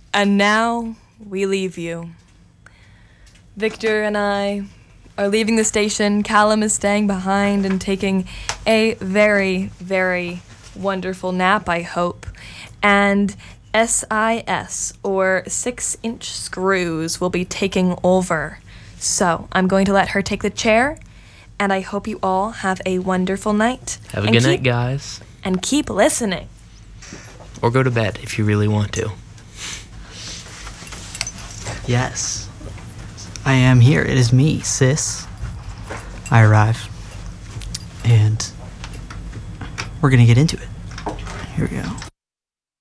And now we leave you. Victor and I are leaving the station. Callum is staying behind and taking a very, very wonderful nap, I hope. And SIS, or 6-inch screws, will be taking over. So I'm going to let her take the chair, and I hope you all have a wonderful night. Have a good night, guys. And keep listening. Or go to bed if you really want to. Yes. I am here. It is me, sis. I arrive. And we're going to get into it. Here we go.